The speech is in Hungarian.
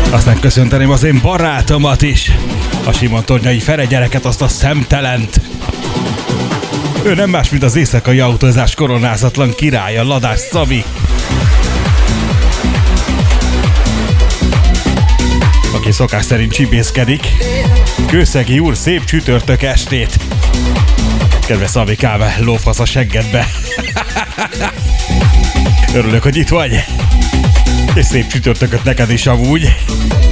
Aztán köszönteném az én barátomat is, a simontornyai Fere gyereket, azt a szemtelent. Ő nem más, mint az éjszakai autózás koronázatlan királya, Ladás Szabi, aki szokás szerint csibészkedik. Kőszegi úr, szép csütörtök estét! Kedves Szabikám, lófasz a seggedbe! Örülök, hogy itt vagy! És szép csütörtököt neked is amúgy!